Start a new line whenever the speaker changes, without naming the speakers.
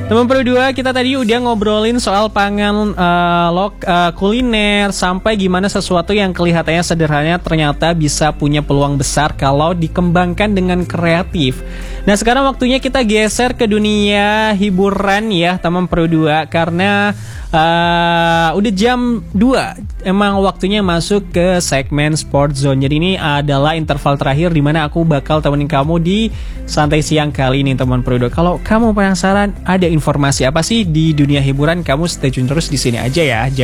Teman Pro 2, kita tadi udah ngobrolin soal pangan kuliner sampai gimana sesuatu yang kelihatannya sederhana ternyata bisa punya peluang besar kalau dikembangkan dengan kreatif. Nah, sekarang waktunya kita geser ke dunia hiburan ya, teman Pro 2, karena udah jam 2. Emang waktunya masuk ke segmen Sport Zone. Jadi ini adalah interval terakhir di mana aku bakal temenin kamu di santai siang kali ini, teman Pro 2. Kalau kamu penasaran ada informasi apa sih di dunia hiburan, kamu stay tune terus di sini aja ya.